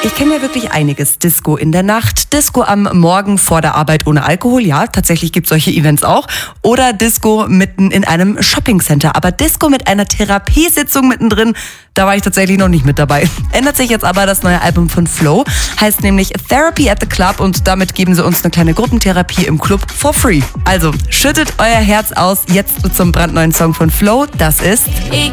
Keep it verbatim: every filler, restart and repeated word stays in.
Ich kenne ja wirklich einiges. Disco in der Nacht, Disco am Morgen vor der Arbeit ohne Alkohol. Ja, tatsächlich gibt es solche Events auch. Oder Disco mitten in einem Shoppingcenter. Aber Disco mit einer Therapiesitzung mittendrin, da war ich tatsächlich noch nicht mit dabei. Ändert sich jetzt aber das neue Album von Flo. Heißt nämlich Therapy at the Club und damit geben sie uns eine kleine Gruppentherapie im Club for free. Also schüttet euer Herz aus jetzt zum brandneuen Song von Flo. Das ist...